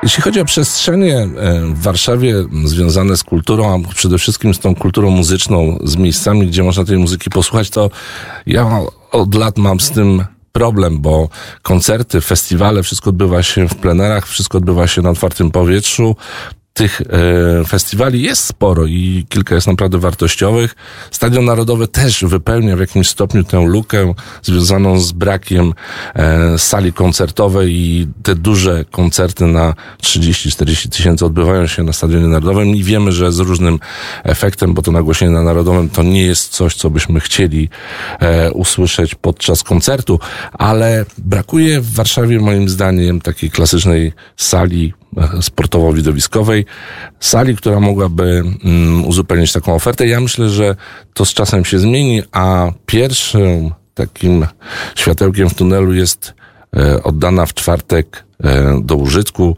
Jeśli chodzi o przestrzenie w Warszawie związane z kulturą, a przede wszystkim z tą kulturą muzyczną, z miejscami, gdzie można tej muzyki posłuchać, to ja od lat mam z tym problem, bo koncerty, festiwale, wszystko odbywa się w plenerach, wszystko odbywa się na otwartym powietrzu. Tych festiwali jest sporo i kilka jest naprawdę wartościowych. Stadion Narodowy też wypełnia w jakimś stopniu tę lukę związaną z brakiem sali koncertowej i te duże koncerty na 30-40 tysięcy odbywają się na Stadionie Narodowym i wiemy, że z różnym efektem, bo to nagłośnienie na Narodowym to nie jest coś, co byśmy chcieli usłyszeć podczas koncertu, ale brakuje w Warszawie moim zdaniem takiej klasycznej sali sportowo-widowiskowej, sali, która mogłaby uzupełnić taką ofertę. Ja myślę, że to z czasem się zmieni, a pierwszym takim światełkiem w tunelu jest oddana w czwartek do użytku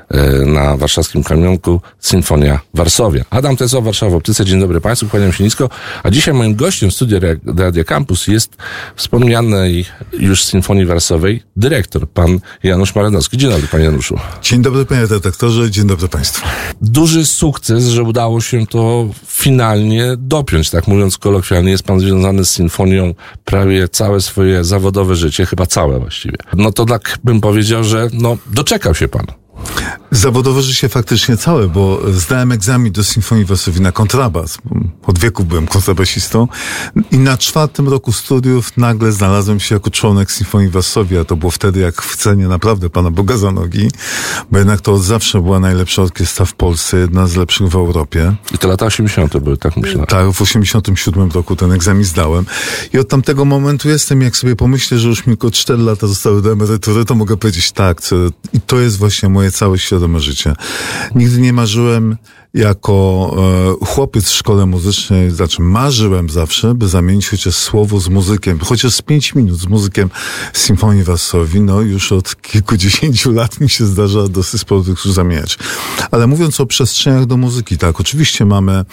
na warszawskim Kamionku Sinfonia Varsovia. Adam Tesow, Warszawa Optyce. Dzień dobry Państwu, kłaniam się nisko. A dzisiaj moim gościem w studiu Radia Campus jest wspomnianej już Sinfonii Warsowej dyrektor, pan Janusz Maranowski. Dzień dobry, panie Januszu. Dzień dobry, panie redaktorze, dzień dobry Państwu. Duży sukces, że udało się to finalnie dopiąć, tak mówiąc kolokwialnie. Jest pan związany z Sinfonią prawie całe swoje zawodowe życie, chyba całe właściwie. No to tak bym powiedział, że doczekał się pan. Zawodowe życie faktycznie całe, bo zdałem egzamin do Sinfonii Varsovii na kontrabas. Od wieku byłem kontrabasistą i na 4. roku studiów nagle znalazłem się jako członek Sinfonii Varsovii, a to było wtedy jak w cenie naprawdę Pana Boga za nogi, bo jednak to od zawsze była najlepsza orkiestra w Polsce, jedna z lepszych w Europie. I to lata 80. były, tak myślę. Tak, w 87 roku ten egzamin zdałem i od tamtego momentu jestem, jak sobie pomyślę, że już mi tylko 4 lata zostały do emerytury, to mogę powiedzieć tak, i to jest właśnie moje całe świadome życie. Nigdy nie marzyłem jako chłopiec w szkole muzycznej, marzyłem zawsze, by zamienić chociaż słowo z muzykiem, chociaż z 5 minut z muzykiem Sinfonii Varsovii. Już od kilkudziesięciu lat mi się zdarza dosyć sporo tych zamieniać. Ale mówiąc o przestrzeniach do muzyki, tak, oczywiście mamy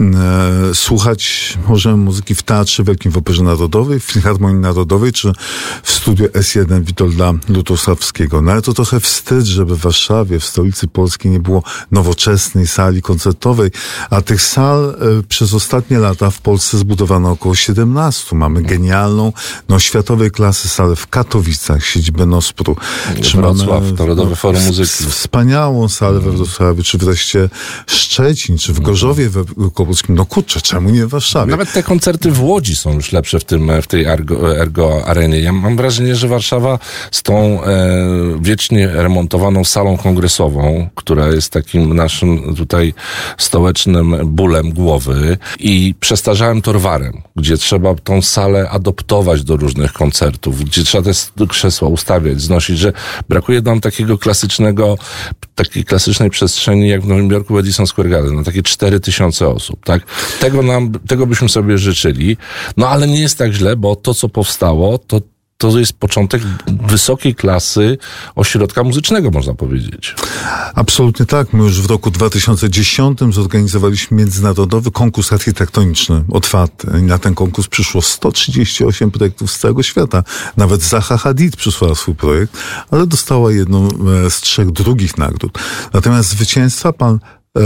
możemy muzyki w Teatrze Wielkim w Operze Narodowej, w Filharmonii Narodowej, czy w studiu S1 Witolda Lutosławskiego. Ale to trochę wstyd, żeby w Warszawie, w stolicy Polski nie było nowoczesnej sali koncertowej, a tych sal przez ostatnie lata w Polsce zbudowano około 17. Mamy genialną, światowej klasy salę w Katowicach, siedzibę NOSPR-u. Czy Wrocław, Narodowe Forum Muzyki. Wspaniałą salę we Wrocławiu, czy wreszcie Szczecin, czy w Gorzowie Wielkopolskim. Czemu nie w Warszawie? Nawet te koncerty w Łodzi są już lepsze w tej Ergo Arenie. Ja mam wrażenie, że Warszawa z tą wiecznie remontowaną salą kongresową, która jest takim naszym tutaj stołecznym bólem głowy i przestarzałym Torwarem, gdzie trzeba tą salę adoptować do różnych koncertów, gdzie trzeba te krzesła ustawiać, znosić, że brakuje nam takiej klasycznej przestrzeni jak w Nowym Jorku w Madison Square Garden, na takie 4000 osób, tak? Tego byśmy sobie życzyli, ale nie jest tak źle, bo to, co powstało, to jest początek wysokiej klasy ośrodka muzycznego, można powiedzieć. Absolutnie tak. My już w roku 2010 zorganizowaliśmy międzynarodowy konkurs architektoniczny otwarty. I na ten konkurs przyszło 138 projektów z całego świata. Nawet Zaha Hadid przysłała swój projekt, ale dostała jedną z 3 drugich nagród. Natomiast zwycięzca pan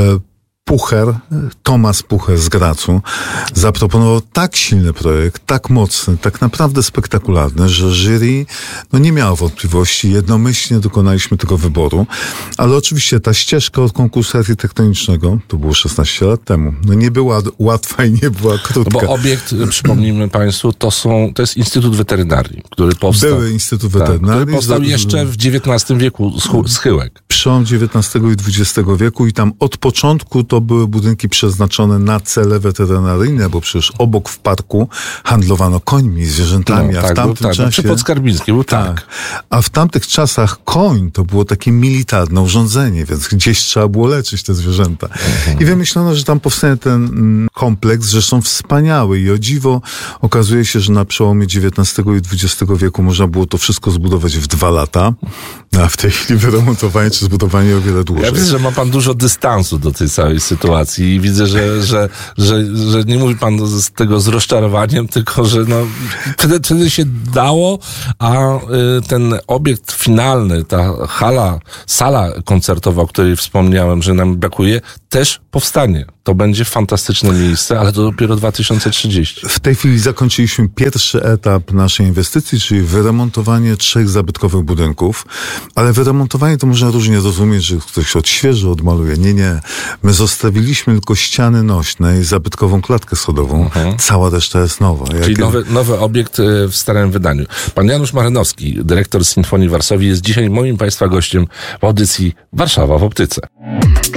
Tomasz Pucher z Gracu zaproponował tak silny projekt, tak mocny, tak naprawdę spektakularny, że jury nie miało wątpliwości, jednomyślnie dokonaliśmy tego wyboru, ale oczywiście ta ścieżka od konkursu architektonicznego, to było 16 lat temu, nie była łatwa i nie była krótka. Bo obiekt, przypomnijmy Państwu, to jest Instytut Weterynarii, który powstał. Były Instytut Weterynarii. Który powstał jeszcze w XIX wieku, schyłek. Przełom XIX i XX wieku i tam od początku to były budynki przeznaczone na cele weterynaryjne, bo przecież obok w parku handlowano końmi, zwierzętami, a w tamtym czasie... Przy Podskarbińskiej był tak. A w tamtych czasach koń to było takie militarne urządzenie, więc gdzieś trzeba było leczyć te zwierzęta. I wymyślono, że tam powstanie ten kompleks, zresztą wspaniały i o dziwo okazuje się, że na przełomie XIX i XX wieku można było to wszystko zbudować w 2 lata, a w tej chwili wyremontowanie czy zbudowanie o wiele dłużej. Ja widzę, że ma pan dużo dystansu do tej całej sytuacji i widzę, że nie mówi pan z tego z rozczarowaniem, tylko że no, wtedy się dało, a ten obiekt finalny, ta sala koncertowa, o której wspomniałem, że nam brakuje, też powstanie. To będzie fantastyczne miejsce, ale to dopiero 2030. W tej chwili zakończyliśmy pierwszy etap naszej inwestycji, czyli wyremontowanie 3 zabytkowych budynków, ale wyremontowanie to można różnie rozumieć, że ktoś odświeży, odmaluje. Nie. My zostawiliśmy tylko ściany nośne i zabytkową klatkę schodową. Cała reszta jest nowa. Czyli nowy obiekt w starym wydaniu. Pan Janusz Marynowski, dyrektor Sinfonii Varsovii, jest dzisiaj moim Państwa gościem w audycji Warszawa w optyce.